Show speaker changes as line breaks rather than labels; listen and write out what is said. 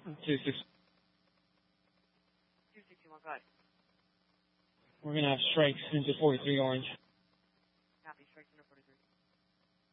2-6.
2-6-1-5.
We're going to have strikes into 43 orange.